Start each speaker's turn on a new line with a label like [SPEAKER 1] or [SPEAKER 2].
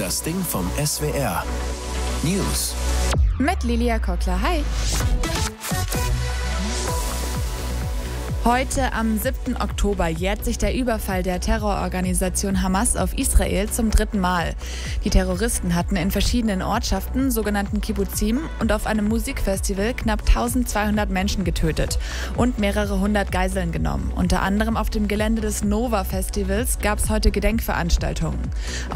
[SPEAKER 1] Das Ding vom SWR. News.
[SPEAKER 2] Mit Lilia Kockler. Hi. Heute, am 7. Oktober, jährt sich der Überfall der Terrororganisation Hamas auf Israel zum 3. Mal. Die Terroristen hatten in verschiedenen Ortschaften, sogenannten Kibbuzim, und auf einem Musikfestival knapp 1200 Menschen getötet und mehrere hundert Geiseln genommen. Unter anderem auf dem Gelände des Nova-Festivals gab es heute Gedenkveranstaltungen.